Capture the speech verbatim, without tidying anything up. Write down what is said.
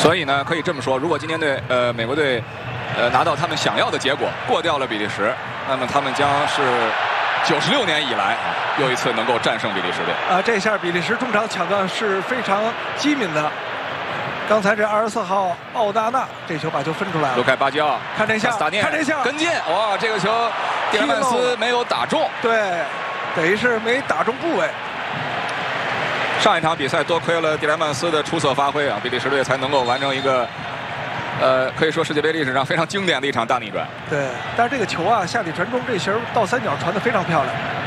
所以呢，可以这么说，如果今天队呃美国队呃拿到他们想要的结果，过掉了比利时，那么他们将是九十六年以来又一次能够战胜比利时队。 啊，这下比利时中场抢断是非常机敏的。刚才这二十四号奥达纳这球把球分出来了。 卢凯巴基奥， 看这下， 斯塔涅， 看这下， 跟进，哇，这个球蒂勒曼斯没有打中。 对，等于是没打中部位。 上一场比赛多亏了蒂勒曼斯的出色发挥啊，比利时队才能够完成一个，呃，可以说世界杯历史上非常经典的一场大逆转。 对，但是这个球啊，下底传中这球倒三角传得非常漂亮。